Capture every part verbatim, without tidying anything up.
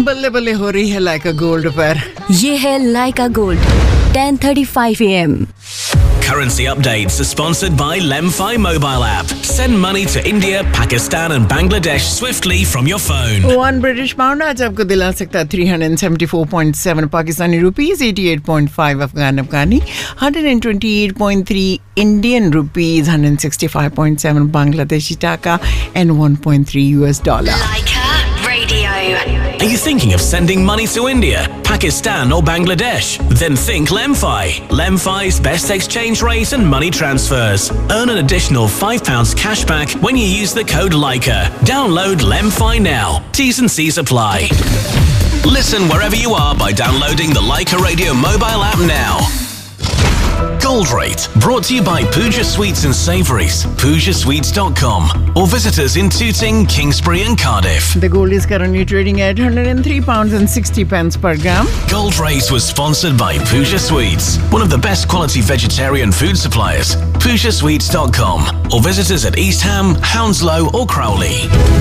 बल्ले बल्ले हो रही है लाइका गोल्ड पर। ये है लाइका gold ten thirty-five a m Currency updates are sponsored by Lemfi mobile app. Send money to India, Pakistan and Bangladesh swiftly from your phone. One British pound आज आपको दिला सकता है three hundred seventy-four point seven Pakistani rupees, eighty-eight point five Afghan Afghani, one hundred twenty-eight point three Indian rupees, one hundred sixty-five point seven Bangladeshi taka and one point three U S dollar. Laika Radio. Are you thinking of sending money to India, Pakistan or Bangladesh? Then think Lemfi. Lemfi's best exchange rate and money transfers. Earn an additional five pounds cash back when you use the code Laika. Download Lemfi now. T's and C's apply. Listen wherever you are by downloading the Laika Radio mobile app now. Gold Rate, brought to you by Pooja Sweets and Savouries, pooja sweets dot com, or visit us in Tooting, Kingsbury and Cardiff. The gold is currently trading at one hundred three pounds and sixty pence per gram. Gold Rate was sponsored by Pooja Sweets, one of the best quality vegetarian food suppliers, pooja sweets dot com, or visit us at East Ham, Hounslow or Crowley.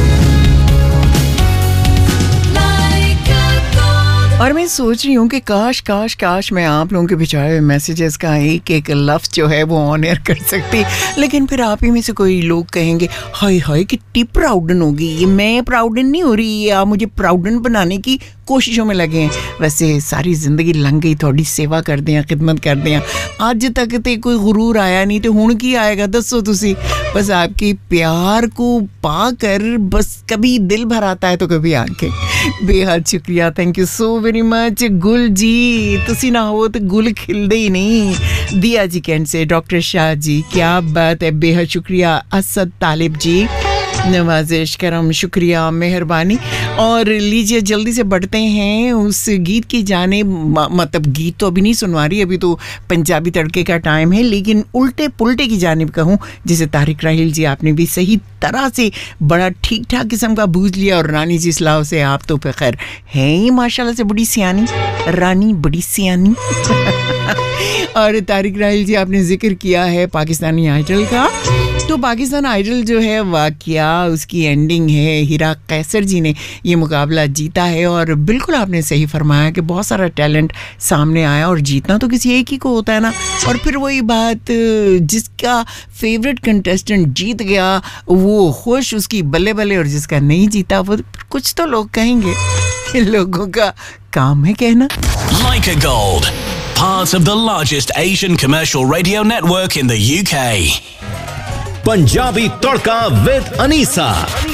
और मैं सोच रही हूँ कि काश काश काश मैं आप लोगों के भिजवाए हुए मैसेजेस का एक एक लफ्ज़ जो है वो ऑन एयर कर सकती, लेकिन फिर आप ही में से कोई लोग कहेंगे हाय हाय कितनी प्राउडन होगी ये। मैं प्राउडन नहीं हो रही, आप मुझे प्राउडन बनाने की कोशिशों में लगे हैं। वैसे सारी ज़िंदगी लंघ गई, थोड़ी सेवा कर दें, खिदमत कर दें। अज तक तो कोई गुरूर आया नहीं, तो हुण की आएगा दसो तुसी। बस आपके प्यार को पाकर बस कभी दिल भर आता है तो कभी आंखें। बेहद शुक्रिया, thank you so very much गुल जी। तुसी ना हो तो गुल खिलदे ही नहीं। दिया जी कैंट से डॉक्टर शाह जी, क्या बात है, बेहद शुक्रिया। असद तालिब जी, नवाजिश करम, शुक्रिया, मेहरबानी। और लीजिए जल्दी से बढ़ते हैं उस गीत की जाने, मतलब गीत तो अभी नहीं सुनवा रही, अभी तो पंजाबी तड़के का टाइम है, लेकिन उल्टे पुल्टे की जानिब कहूँ, जिसे तारिक राहिल जी आपने भी सही तरह से बड़ा ठीक ठाक किस्म का बूझ लिया। और रानी जी सलाह से आप तो खैर हैं ही माशाल्लाह से बड़ी सियानी, रानी बड़ी सियानी। और तारिक राहिल जी आपने जिक्र किया है पाकिस्तानी आइडल का, तो पाकिस्तान आइडल जो है वाकया उसकी एंडिंग है, हीरा कैसर जी ने ये मुकाबला जीता है। और बिल्कुल आपने सही फरमाया कि बहुत सारा टैलेंट सामने आया और जीतना तो किसी एक ही को होता है ना। और फिर वही बात, जिसका फेवरेट कंटेस्टेंट जीत गया वो खुश, उसकी बल्ले बल्ले, और जिसका नहीं जीता वो कुछ तो लोग कहेंगे। लोगों का काम है कहना। Laika Gold, part of the largest Asian commercial radio network in the U K. Punjabi tadka with Anisa.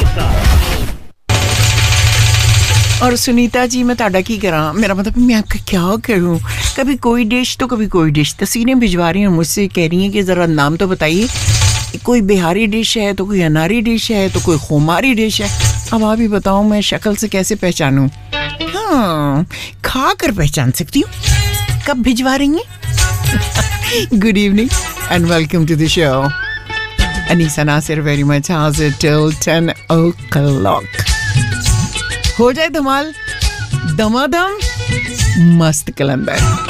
और सुनीता जी, मैं ताड़ा की करा, मेरा मतलब मैं आपका क्या करूं। कभी कोई डिश तो कभी कोई डिश। तस्वीरें भिजवा रही हैं मुझसे, कह रही हैं कि ज़रा नाम तो बताइए। कोई बिहारी डिश है तो कोई अनारी डिश है तो कोई खुमारी डिश है। अब आप ही बताओ मैं शक्ल से कैसे पहचानूं? हाँ, खा कर पहचान सकती हूँ। कब भिजवा रही हैं? Good evening and welcome to the show. Anisa Nasir, very much. How's it till ten o'clock? हो जाए धमाल, दमादम, मस्त कलंदर।